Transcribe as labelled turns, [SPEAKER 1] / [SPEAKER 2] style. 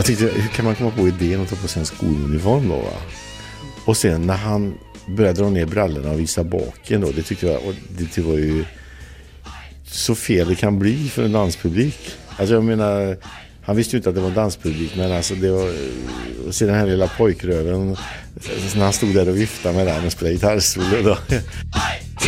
[SPEAKER 1] Jag tyckte, hur kan man komma på idén att ta på sig en skoluniform då, va? Och sen när han började dra ner brallorna och visa baken då, det tyckte jag, och det var ju så fel det kan bli för en danspublik. Alltså jag menar, han visste ju inte att det var en danspublik, men alltså det var, och se den här lilla pojkröven när han stod där och viftade med den och spelade gitarrsolo då.